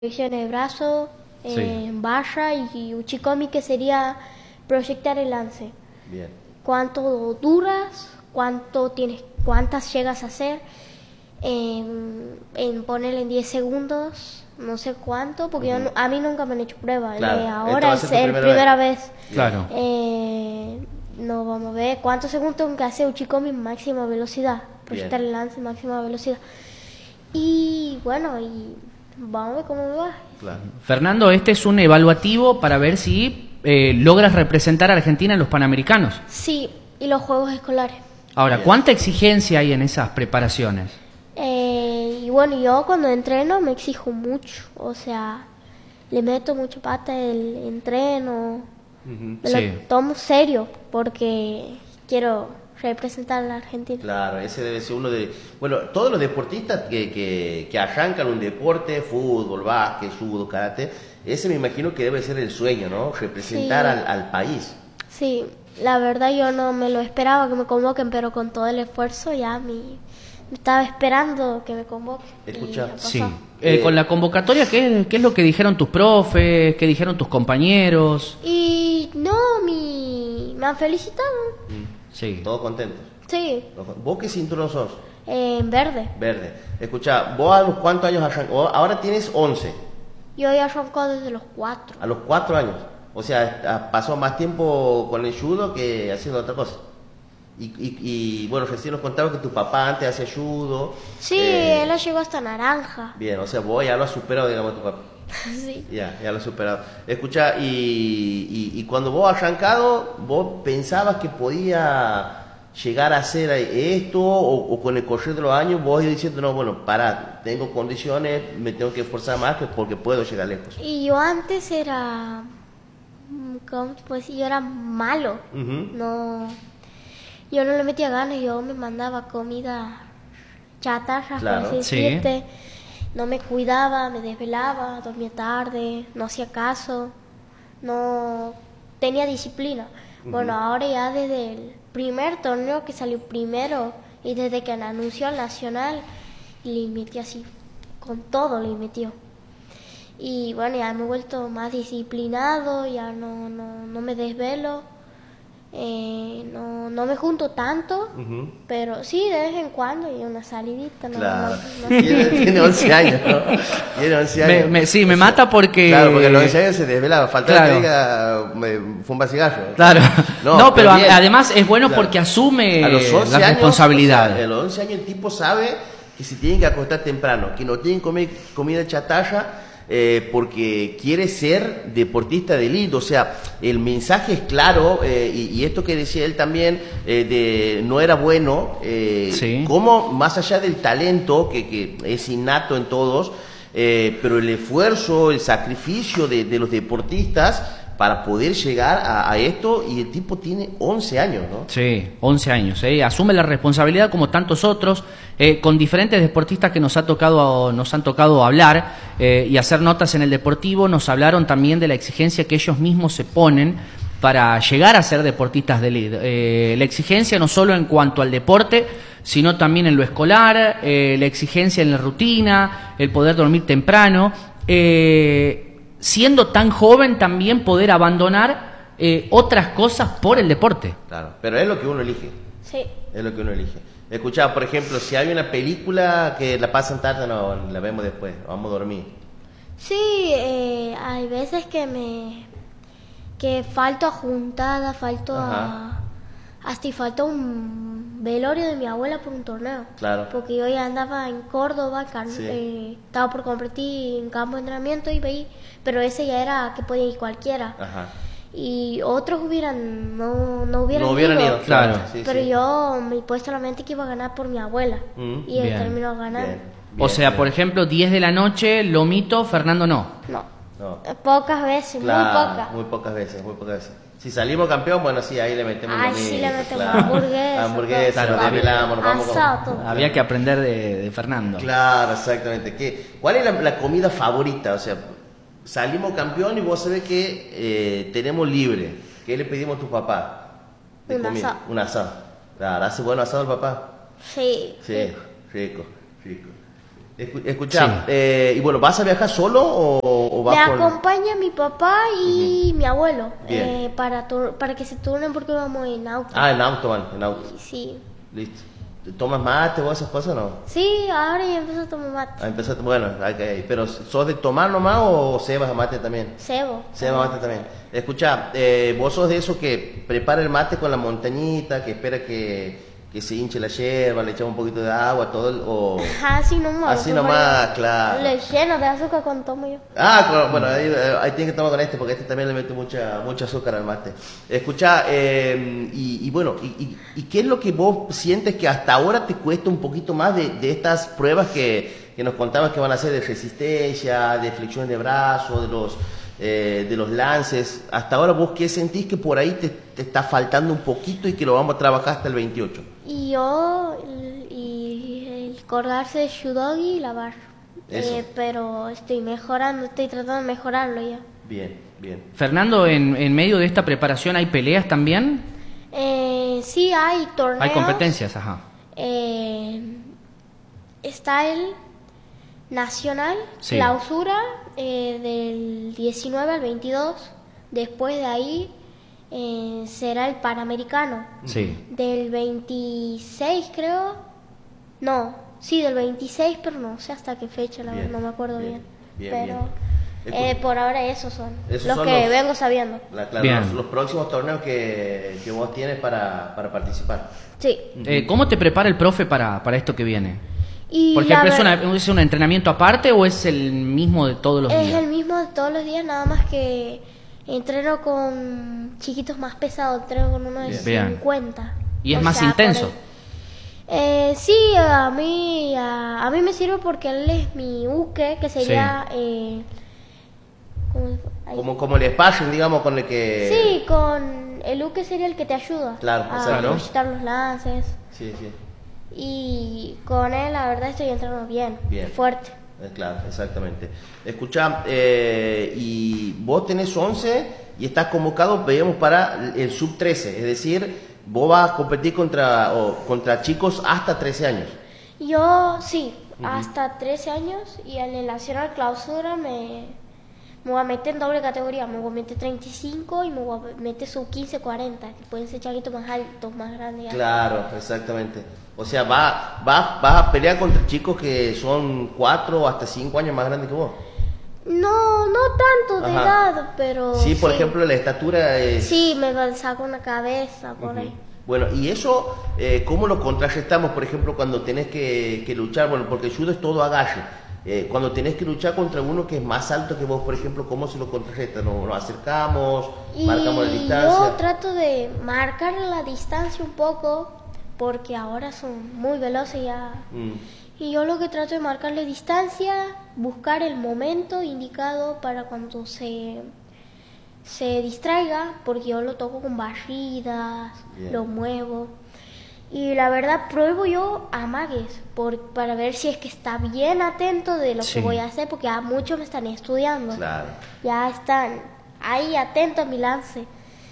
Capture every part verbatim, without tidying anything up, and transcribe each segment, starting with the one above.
flexiones de brazo, Sí. eh, barra y uchikomi, que sería proyectar el lance. Bien. Cuánto duras, cuánto tienes, cuántas llegas a hacer, en, en ponerle en diez segundos, no sé cuánto, porque yo Ujú. no- a mí nunca me han hecho prueba. Claro, Eh, esto va ahora a es ser tu la primera primera vez. Claro. Eh, no vamos a ver cuántos segundos tengo que hacer uchikomi máxima velocidad, proyectar Bien. el lance máxima velocidad. Y bueno, y vamos a ver cómo me va. Claro. Fernando, este es un evaluativo para ver si eh, logras representar a Argentina en los Panamericanos. Sí, y los juegos escolares. Ahora, Bien. ¿cuánta exigencia hay en esas preparaciones? Eh, y bueno, yo cuando entreno me exijo mucho, o sea, le meto mucha pata el entreno, Ujú. me Sí. lo tomo serio porque quiero representar a la Argentina. Claro, ese debe ser uno de... Bueno, todos los deportistas que, que, que arrancan un deporte, fútbol, básquet, judo, karate, ese me imagino que debe ser el sueño, ¿no? Representar Sí. al, al país. Sí, la verdad yo no me lo esperaba que me convoquen, pero con todo el esfuerzo ya mi, me estaba esperando que me convoquen. y Escucha. ya pasó. Sí. Eh, con la convocatoria, ¿qué, ¿qué es lo que dijeron tus profes? ¿Qué dijeron tus compañeros? Y no, mi, me han felicitado. Sí. Todos contentos. Sí, ¿Vos qué cinturón sos? en verde. Verde. Escucha, ¿vos a los cuántos años arrancó? Ahora tienes once, Yo ya arrancó desde los cuatro. a los cuatro años. O sea, ha- pasó más tiempo con el judo que haciendo otra cosa. Y, y, y, bueno, recién nos contaba que tu papá antes hacía judo. Sí, Eh, él ya llegó hasta naranja. Bien, o sea, vos ya lo has superado, digamos, tu papá. Sí. Ya, ya lo has superado. Escucha, y, y, y cuando vos arrancado, ¿vos pensabas que podía llegar a hacer esto? O, o con el correr de los años vos ibas diciendo, no, bueno, pará, tengo condiciones, me tengo que esforzar más que porque puedo llegar lejos? Y yo antes era, mm, ¿cómo te puedo decir? Yo era malo. Ujú. No, yo no le metía ganas, yo me mandaba comida chatarra, Claro. por así Sí. decirte. No me cuidaba, me desvelaba, dormía tarde, no hacía caso, no tenía disciplina. Bueno, ahora ya desde el primer torneo que salió primero y desde que anunció al Nacional, le metí así, con todo le metió. Y bueno, ya me he vuelto más disciplinado, ya no, no, no me desvelo, eh, no, no me junto tanto, Ujú. pero sí, de vez en cuando, y una salidita. No, Claro. no- no- Tiene, tiene once años, ¿no? Tiene once Me- años. me- sí, me mata porque... Claro, porque a los once años se desvelaba. Faltaba Claro. que diga, me fumba cigarro. Claro. No, No, pero pero a- bien. además es bueno Claro. porque asume A los once la años, responsabilidad. o sea, a los once años el tipo sabe que se tienen que acostar temprano, que no tienen que comer comida chatarra, eh, porque quiere ser deportista de élite. O sea, el mensaje es claro, eh, y, y esto que decía él también, eh, de no era bueno, eh, Sí. cómo más allá del talento, que, que es innato en todos, eh, pero el esfuerzo, el sacrificio de, de los deportistas para poder llegar a, a esto, y el tipo tiene once años, ¿no? Sí, once años. ¿eh? Asume la responsabilidad como tantos otros, eh, con diferentes deportistas que nos ha tocado, nos han tocado hablar eh, y hacer notas en el deportivo. Nos hablaron también de la exigencia que ellos mismos se ponen para llegar a ser deportistas de élite. Eh, la exigencia no solo en cuanto al deporte, sino también en lo escolar, eh, la exigencia en la rutina, el poder dormir temprano. Eh, siendo tan joven también poder abandonar eh, otras cosas por el deporte. Claro, pero es lo que uno elige, Sí. es lo que uno elige. Escuchá, por ejemplo, si hay una película que la pasan tarde, no, la vemos después, vamos a dormir. Sí, eh, hay veces que me que falto a juntada, falto Ajá. a hasta y faltó un velorio de mi abuela por un torneo. Claro. Porque yo ya andaba en Córdoba, car- Sí. eh, estaba por competir en campo de entrenamiento y veí, pero ese ya era que podía ir cualquiera. Ajá. Y otros hubieran no no hubieran, No hubieran ido, Claro. sí, pero sí. yo me he puesto en la mente que iba a ganar por mi abuela Mm, y él bien. terminó ganando. Bien, O bien, sea, bien. por ejemplo, diez de la noche, Lomito, Fernando no. No, No. pocas veces, Claro, muy pocas. muy pocas veces, muy pocas veces. Si salimos campeón, bueno, sí, ahí le metemos Ay, lo sí, mismo, le metemos claro. hamburguesa, Hamburguesa, todo. nos desvelamos, nos vamos con- Asado, todo. Había que aprender de, de Fernando. Claro, exactamente. ¿Qué, ¿Cuál es la, la comida favorita? O sea, salimos campeón y vos sabés que eh, tenemos libre. ¿Qué le pedimos a tu papá? de Un comida? asado. Un asado. Claro, ¿hace bueno asado el papá? Sí. Sí, rico, rico. Escu- Escucha, Sí. eh, y bueno, ¿vas a viajar solo o, o vas Me con...? acompaña mi papá y mi abuelo Bien. eh, para, tur- para que se turnen porque vamos en auto. Ah, en auto, van, en auto. Sí. Listo. ¿Tomas mate o esas cosas o no? Sí, ahora ya empezó a tomar mate. Ah, empezaste, bueno, ok, pero ¿sos de tomar nomás o cebas a mate también? Cebo. Ceba mate también. Escucha, eh, vos sos de esos que prepara el mate con la montañita, que espera que, que se hinche la yerba, le echamos un poquito de agua, todo, el- o... Así nomás. Así como nomás, yo. claro. Le lleno de azúcar cuando tomo yo. Ah, claro, bueno, ahí, eh, ahí tiene que tomar con este, porque este también le mete mucha, mucha azúcar al mate. Escucha, eh, y, y bueno, y, y, y qué es lo que vos sientes que hasta ahora te cuesta un poquito más de, de estas pruebas que, que nos contabas que van a hacer de resistencia, de flexión de brazos, de los, eh, de los lances? Hasta ahora vos qué sentís que por ahí te, te está faltando un poquito y que lo vamos a trabajar hasta el veintiocho. Y yo, el- y el colgarse de Shudogi y lavar. Eso. Eh, pero estoy mejorando, estoy tratando de mejorarlo ya. Bien, bien. Fernando, en, en medio de esta preparación hay peleas también. Eh, sí, hay torneos. Hay competencias, ajá. Eh, está el nacional, Sí. clausura, eh, del diecinueve al veintidós. Después de ahí eh, será el panamericano. Sí. Del veintiséis creo. No, sí, del veintiséis, pero no sé hasta qué fecha, la Bien, verdad, no me acuerdo bien, bien. bien, pero bien. eh, por ahora esos son Esos los son que los- vengo sabiendo. La- claro, Bien. los, los próximos torneos que, que vos tienes para, para participar. Sí. Eh, ¿Cómo te prepara el profe para, para esto que viene? Y Por la ejemplo, ¿es, ver- una- ¿es un entrenamiento aparte o es el mismo de todos los Es días? el mismo de todos los días, nada más que entreno con chiquitos más pesados, entreno con uno de Bien. cincuenta. ¿Y es O más sea, intenso? por ahí. Eh, sí, a mí, a, a mí me sirve porque él es mi uke, que sería... Eh, ¿cómo se- ahí. Como, como el sparring, digamos, con el que... Sí, con el uke sería el que te ayuda Claro, a exacto. ejercitar los lances. Sí, sí. Y con él, la verdad, estoy entrenando bien, Bien. fuerte. Eh, Claro, exactamente. Escucha, eh, y vos tenés once y estás convocado, veamos, para el sub trece, es decir, vos vas a competir contra, o, contra chicos hasta trece años. Yo sí, hasta trece años y en el Nacional Clausura me, me voy a meter en doble categoría, me voy a meter treinta y cinco y me voy a meter sub quince cuarenta, que pueden ser chaguitos más altos, más grandes. ya. Claro, exactamente. O sea, vas va, vas a pelear contra chicos que son cuatro o hasta cinco años más grandes que vos. No, no tanto de Ajá. edad, pero Sí, por ejemplo, la estatura es... Sí, me va- saco una cabeza por ahí. Bueno, y eso, eh, ¿cómo lo contrarrestamos, por ejemplo, cuando tenés que, que luchar? Bueno, porque el judo es todo agarre. Eh, cuando tenés que luchar contra uno que es más alto que vos, por ejemplo, ¿cómo se lo contrarresta? ¿Nos, nos acercamos? Y ¿Marcamos la yo distancia? trato de marcar la distancia un poco, porque ahora son muy veloces ya. Mm, Y yo lo que trato de marcarle distancia, buscar el momento indicado para cuando se, se distraiga, porque yo lo toco con barridas, Bien. lo muevo. Y la verdad pruebo yo amagues por, para ver si es que está bien atento de lo Sí. que voy a hacer, porque ya muchos me están estudiando. claro. Ya están ahí atentos a mi lance.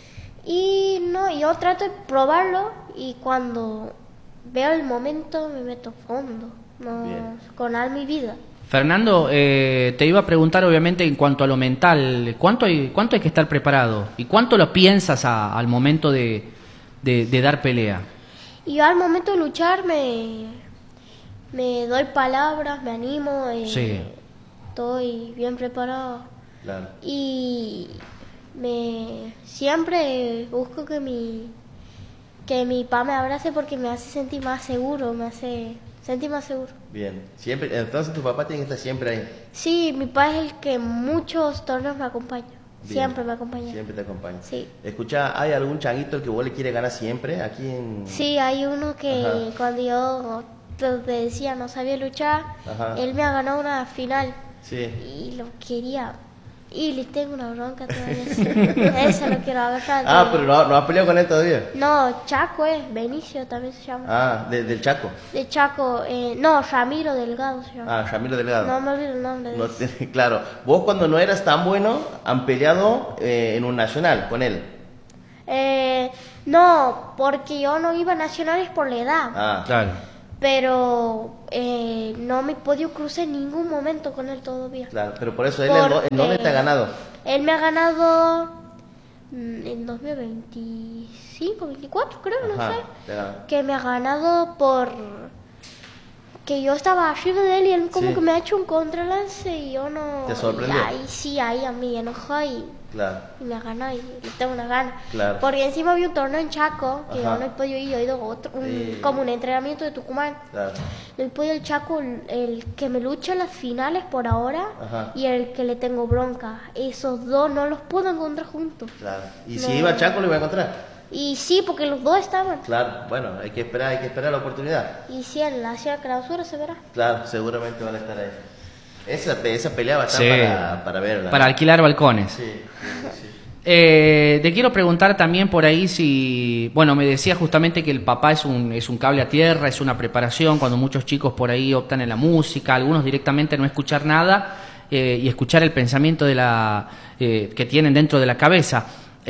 Y no, yo trato de probarlo y cuando veo el momento me meto fondo, no, Bien. con alma y vida. Fernando, eh, te iba a preguntar obviamente en cuanto a lo mental, ¿cuánto hay, cuánto hay que estar preparado? ¿Y cuánto lo piensas a- al momento de, de- de dar pelea? Y yo al momento de luchar me, me doy palabras, me animo, eh, Sí. estoy bien preparado. Claro. Y me siempre busco que mi que mi papá me abrace porque me hace sentir más seguro, me hace sentir más seguro. Bien. Siempre, entonces tu papá tiene que estar siempre ahí. Sí, mi papá es el que en muchos torneos me acompaña. Bien. Siempre me acompaña. Siempre te acompaña. Sí. Escucha, ¿hay algún changuito al que vos le quieres ganar siempre aquí en...? Sí, hay uno que Ajá. cuando yo te te decía no sabía luchar, Ajá. él me ha ganado una final Sí. y lo quería. Y le tengo una bronca todavía. Ese lo quiero agarrar. Ah, de- pero no, no has peleado con él todavía. No, Chaco es, Benicio también se llama. Ah, de- del Chaco. De Chaco, eh, no, Ramiro Delgado se llama. Ah, Ramiro Delgado. No me olvido el nombre de No ese. te- claro, vos cuando no eras tan bueno han peleado eh, en un nacional con él. Eh, no, porque yo no iba a nacionales por la edad. Ah, Claro. pero eh, no me he podido cruzar en ningún momento con él todavía. Claro, pero por eso él, Porque ¿en dónde te ha ganado? Él me ha ganado mm, en dos mil veinticinco, veinticuatro creo, no Ajá, sé. te ha ganado. Que me ha ganado por que yo estaba arriba de él y él como Sí. que me ha hecho un contralance y yo no... ¿Te sorprendió? Y ahí sí, ahí a mí enojó y, Claro, y me ha ganado y le tengo una gana. Claro. Porque encima había un torneo en Chaco que Ajá. yo no he podido ir, yo he ido a otro, un- Eh. como un entrenamiento de Tucumán. claro. No he podido el Chaco, el, el que me lucha en las finales por ahora Ajá. y el que le tengo bronca. Esos dos no los puedo encontrar juntos. Claro. Y No. si iba a Chaco lo iba a encontrar. Y sí, porque los dos estaban. Claro, bueno, hay que esperar, hay que esperar la oportunidad. Y sí, en la hacia la clausura se verá. Claro, seguramente van a estar ahí. Esa, esa pelea va a estar Sí. para, para verla. Para alquilar balcones. Sí, sí, sí. Eh, te quiero preguntar también por ahí si, bueno, me decía justamente que el papá es un, es un cable a tierra, es una preparación, cuando muchos chicos por ahí optan en la música, algunos directamente no escuchar nada eh, y escuchar el pensamiento de la, eh, que tienen dentro de la cabeza.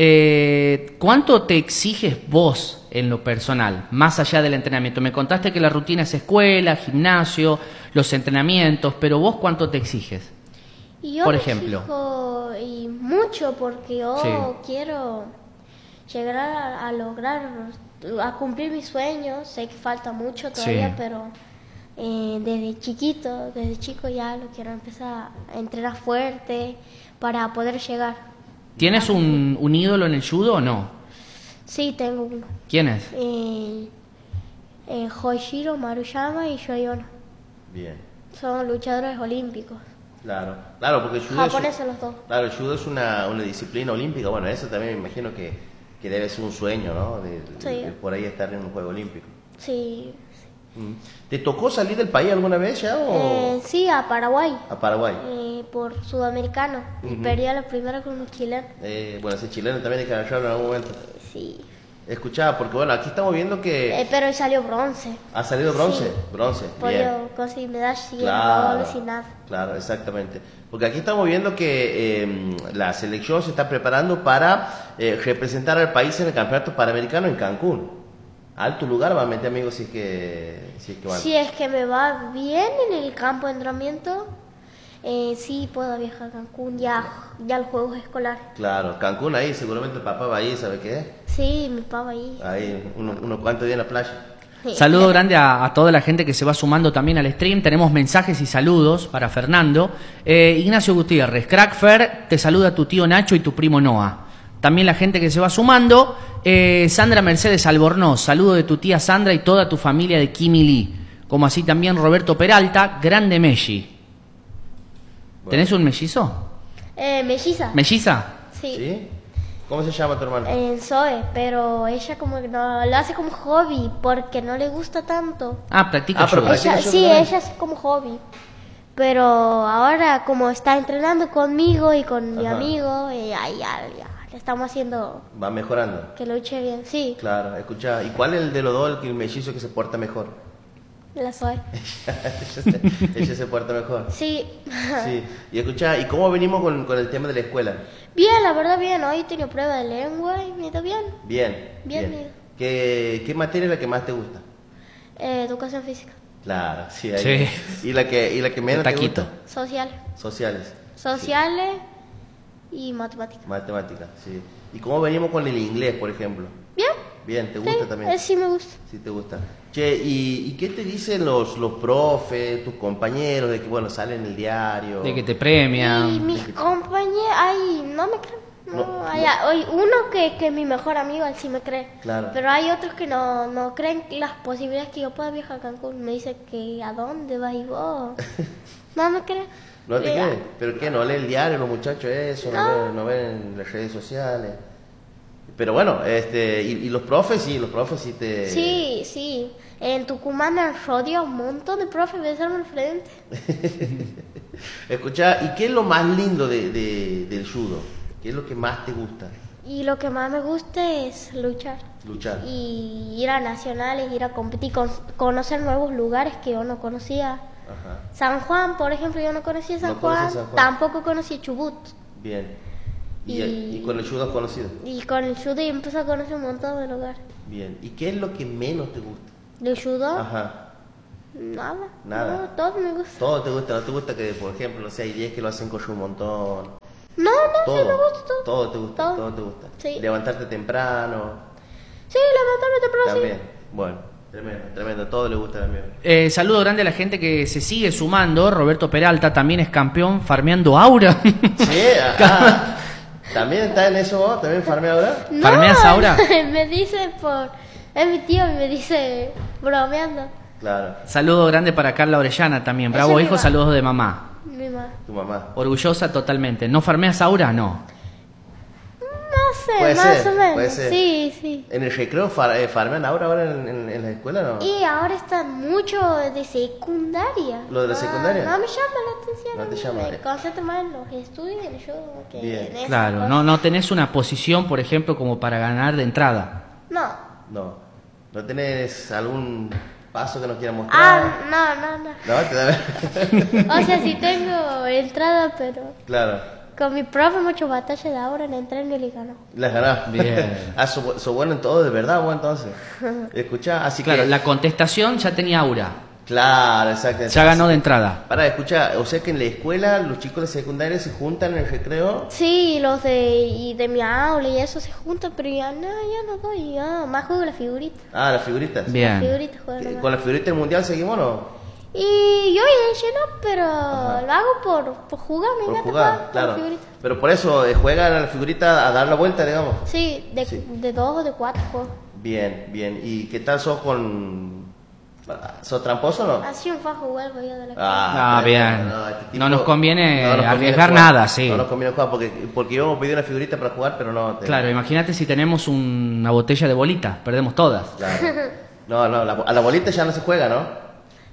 Eh, ¿Cuánto te exiges vos en lo personal, más allá del entrenamiento? Me contaste que la rutina es escuela, gimnasio, los entrenamientos, pero vos ¿cuánto te exiges? Y yo Por me ejemplo. exijo, y mucho porque yo Sí. quiero llegar a, a lograr, a cumplir mis sueños. Sé que falta mucho todavía, Sí. pero eh, desde chiquito, desde chico ya lo quiero empezar a entrenar fuerte para poder llegar. ¿Tienes un, un ídolo en el judo o no? Sí, tengo uno. ¿Quién es? Eh, eh, Hoshiro Maruyama y Shoyono. Bien, Son luchadores olímpicos. claro. Claro, porque el judo es, Japoneses los dos. claro, el judo es una, una disciplina olímpica. Bueno, eso también me imagino que, que debe ser un sueño, ¿no? De, de- Sí. de por ahí estar en un juego olímpico. Sí. Mm. ¿Te tocó salir del país alguna vez ya o Eh, sí, a Paraguay. a Paraguay? Eh, por sudamericano. Y Ujú. perdí a la primera con un chileno. Eh, bueno, ese chileno también hay que agarrarlo en algún momento. Sí. Escuchaba, porque bueno, aquí estamos viendo que Eh, pero él salió bronce. ha salido bronce, sí. bronce, bien. Podido conseguir medalla sin Claro, oro, sin nada. claro, exactamente. Porque aquí estamos viendo que eh, la selección se está preparando para eh, representar al país en el Campeonato Panamericano en Cancún. Alto lugar va a meter, amigos, si es que, si es que van. Si es que me va bien en el campo de entrenamiento, eh, sí puedo viajar a Cancún, ya, ya los juegos escolares. Claro, Cancún ahí, seguramente el papá va ahí, ¿sabe qué? Sí, mi papá ahí. Ahí, uno- unos cuantos días en la playa. Sí. Saludo grande a, a toda la gente que se va sumando también al stream. Tenemos mensajes y saludos para Fernando. Eh, Ignacio Gutiérrez, Crackfer, te saluda tu tío Nacho y tu primo Noah. También la gente que se va sumando. Eh, Sandra Mercedes Albornoz, saludo de tu tía Sandra y toda tu familia de Kimi Lee. Como así también Roberto Peralta, grande Messi. Bueno. ¿Tenés un mellizo? Eh, melliza. ¿Melliza? Sí. ¿Sí? ¿Cómo se llama tu hermano? En Zoe, pero ella como que no lo hace como hobby porque no le gusta tanto. Ah, practica Ah, pero yoga. practica- Ella, yoga sí, también? ella hace como hobby. Pero ahora como está entrenando conmigo y con mi Ajá. amigo, eh, ya, ya, ya, le estamos haciendo Va mejorando. que luche bien. Sí, Claro, escucha, ¿y cuál es el de los dos, el, que- el mellizo que se porta mejor? la Zoe. ella, se, ella se porta mejor. Sí. Sí, y escucha, ¿y cómo venimos con, con el tema de la escuela? Bien, la verdad bien. Hoy he tenido prueba de lengua y me ha ido bien. Bien, Bien, bien. ¿Qué, ¿Qué materia es la que más te gusta? Eh, educación física, Claro, sí, ahí. Sí. ¿Y la que, y la que menos El te taquito. gusta? sociales, Sociales. sociales y matemáticas. Matemáticas, sí. ¿Y cómo venimos con el inglés, por ejemplo? Bien. Bien, ¿te gusta Sí, también? eh, sí me gusta. Sí, te gusta. Che, ¿y, y qué te dicen los, los profes, tus compañeros, de que, bueno, salen en el diario? De que te premian. Y mis compañeros, ay, no me creen. No, No, hay, no. hay uno que, que es mi mejor amigo, él sí me cree. Claro. Pero hay otros que no, no creen las posibilidades que yo pueda viajar a Cancún. Me dice que ¿a dónde vas y vos? No me creen. ¿No te Eh, crees? ¿Pero qué? ¿No leen el diario los muchachos eso? ¿No, No. ven, no ven las redes sociales? Pero bueno, este, y, y los profes, sí, los profes sí te... Sí, sí. En Tucumán me rodeó un montón de profes besarme al frente. Escucha, ¿y qué es lo más lindo de, de- del judo? ¿Qué es lo que más te gusta? Y lo que más me gusta es luchar. Luchar. Y ir a nacionales, ir a competir, con- conocer nuevos lugares que yo no conocía. Ajá, San Juan, por ejemplo, yo no conocía San, No conoces Juan, San Juan. tampoco conocía Chubut. bien. ¿Y, Y- y con el judo has conocido? Y con el judo empecé a conocer un montón de lugares. Bien. ¿Y qué es lo que menos te gusta? ¿Del judo? Ajá. Nada. Nada. No, todo me gusta. Todo te gusta, no te gusta que, por ejemplo, no sé, hay días que lo hacen con un montón. No, no, Todo, sí me gusta todo. todo te gusta, todo, Todo. te gusta. Sí. Levantarte temprano, Sí, levantarme temprano, también. sí. Bueno, tremendo, tremendo, todo le gusta también. Eh, saludo grande a la gente que se sigue sumando. Roberto Peralta también es campeón farmeando aura. Sí, ah, ¿también está en eso vos? ¿También farmea ahora? No, ¿Farmeas ahora? me dice por... Es mi tío y me dice bromeando. Claro, Saludo grande para Carla Orellana también. Bravo, Esa es mi hijo, mamá. saludos de mamá. Mi mamá. tu mamá. Orgullosa totalmente. ¿No farmeas aura? No. No sé, Puede más ser, o menos. puede ser. Sí, sí. ¿En el recreo far, eh, farmean ahora, ahora en, en, en la escuela no? Y ahora está mucho de secundaria. ¿Lo de la No, secundaria? No me llama la atención. No te a mí, llama. Me concentro más en los estudios y yo que Bien. en esas Claro, cosas. no, no tenés una posición, por ejemplo, como para ganar de entrada. No. No. ¿No tenés algún paso que nos quieras mostrar? Ah, no, no, no. No, te da... O sea, sí tengo entrada, pero Claro. con mi profe mucho batalla de ahora en entreno y le ganó. Las ganás. Bien. ah, sos so bueno en todo, de verdad, vos entonces. Escuchá, así Claro, que... la contestación ya tenía aura. Claro, exacto. Ya ganó de entrada. Para, escucha, o sea que en la escuela los chicos de secundaria se juntan en el recreo. Sí, los de, y de mi aula y eso se juntan, pero ya no, ya no doy, ya más juego la figurita. Ah, las figuritas. La Bien. figurita juego ¿Qué- nomás. ¿Con la figurita del mundial seguimos o no? Y yo ya lleno, pero Ajá. lo hago por, por jugar, me Por encanta jugar, jugar con claro. la figurita. Pero por eso eh, juegan a la figurita a dar la vuelta, digamos. Sí, de, Sí. de dos o de cuatro juegos. Bien, bien. ¿Y qué tal sos con... ¿Sos tramposo o no? Así un fajo vuelvo yo de la Ah, tremendo, bien. este No nos conviene no nos conviene arriesgar jugar. nada, sí. No nos conviene jugar porque, porque íbamos a pedir una figurita para jugar, pero no. te- Claro, imagínate si tenemos un- una botella de bolitas, perdemos todas. Claro. No, no, la- a la bolita ya no se juega, ¿no?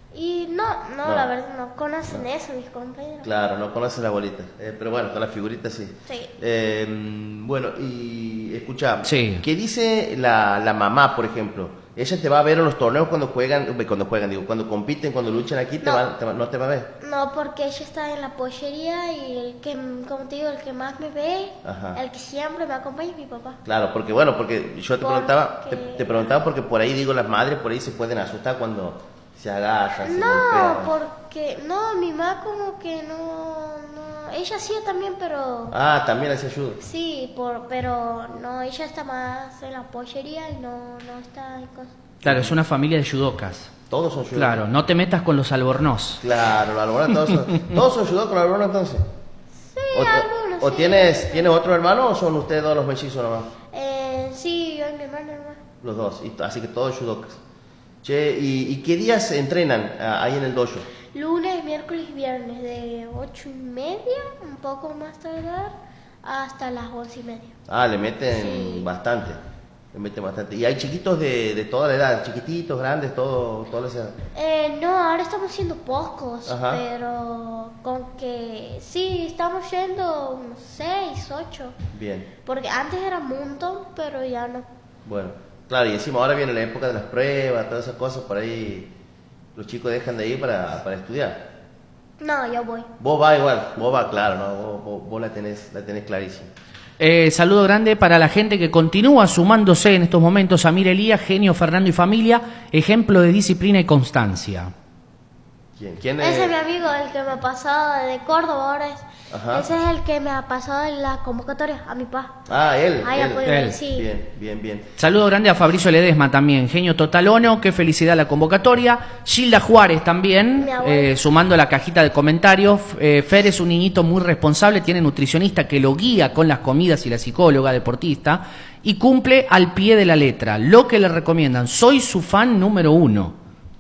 Y no, no, No. la verdad, no conocen eso mis compañeros. Claro, no conoces la bolita. Eh, pero bueno, con la figurita sí. Sí. Eh, bueno, y escucha, Sí. ¿qué dice la, la mamá, por ejemplo? Ella te va a ver en los torneos cuando juegan, eh, cuando juegan, digo, cuando compiten, cuando luchan aquí, te No. va- te va- no te va a ver. No, porque ella está en la pollería y el que, como te digo, el que más me ve, Ajá. el que siempre me acompaña es mi papá. Claro, porque bueno, porque yo te Porque- preguntaba, te, te preguntaba porque por ahí digo las madres por ahí se pueden asustar cuando se agarran, se No, golpean. porque, no, mi mamá como que no, no, ella sí también, pero, Ah, también hace ayuda. sí, por, pero no, ella está más en la pollería y no, no está en cosas. Claro, es una familia de judocas. Todos son judokas. Claro, no te metas con los albornoz. Claro, los albornoz todos son, todos son judokas con albornoz entonces. Sí, ¿O, algunos, o sí. tienes, tienes otro hermano o son ustedes dos los mellizos nomás? Eh, sí, yo y mi hermana nomás. Los dos, y, así que todos judokas. Che, ¿y, y qué días entrenan ah, ahí en el dojo? Lunes, miércoles y viernes de ocho y media, un poco más tardar, hasta las once y media. Ah, le meten Sí. bastante. Le meten bastante. Y hay chiquitos de, de toda la edad, chiquititos, grandes, todo, todas las edades. Eh, no, ahora estamos siendo pocos, Ajá. pero con que sí, estamos yendo unos seis, ocho, Bien, porque antes era un montón, pero ya no. bueno. Claro, y encima ahora viene la época de las pruebas, todas esas cosas, por ahí los chicos dejan de ir para, para estudiar. No, yo voy. Vos vas igual, vos vas claro, ¿no? Vos, vos, vos la tenés, la tenés clarísima. Eh, saludo grande para la gente que continúa sumándose en estos momentos. Amir Elías, Genio, Fernando y familia, ejemplo de disciplina y constancia. ¿Quién? ¿Quién Ese es? es mi amigo, el que me ha pasado de Córdoba ahora es. Ajá. Ese es el que me ha pasado en la convocatoria a mi pa. Ah, él. Ah, ya él. puede ver, Él. sí. Bien, bien, bien. Saludo grande a Fabricio Ledesma también, Genio Total Ono, qué felicidad la convocatoria. Gilda Juárez también, Mi abuela. eh, sumando la cajita de comentarios. Eh, Fer es un niñito muy responsable, tiene nutricionista que lo guía con las comidas y la psicóloga deportista y cumple al pie de la letra lo que le recomiendan. Soy su fan número uno.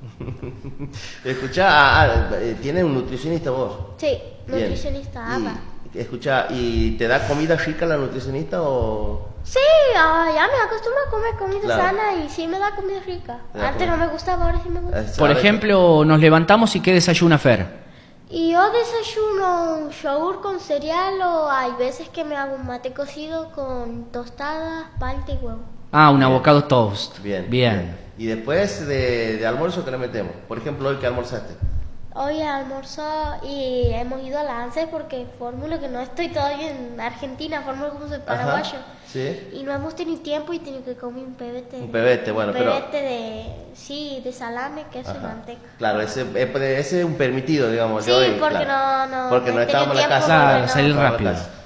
Escuchá, ah, ah, eh, ¿tienes un nutricionista vos? Sí, Bien. nutricionista, ama. Y, escuchá, ¿y te da comida rica la nutricionista o...? Sí, ah, ya me acostumbro a comer comida Claro. sana y sí me da comida rica. Te da Antes comida. no me gustaba, ahora sí me gusta. Es- Por ahora- ejemplo, nos levantamos y ¿qué desayuna Fer? Y yo desayuno un yogur con cereal o hay veces que me hago un mate cocido con tostadas, palta y huevo. Ah, un avocado toast. Bien, Bien. Y después de, de almuerzo, ¿qué le metemos? Por ejemplo, hoy que almorzaste. Hoy almorzó y hemos ido a la ANSES porque fórmula que no estoy todavía en Argentina, fórmula como soy paraguayo. Ajá, sí. Y no hemos tenido tiempo y tengo que comer un pebete. Un pebete, bueno, un pero... pebete de, sí, de salame, queso y Ajá. manteca. Claro, ese, ese es un permitido, digamos. Sí, de hoy, porque claro. no, no, Porque no no he tenido estábamos en la tiempo casa. Claro, porque no- salir Estábamos en la rápido. casa.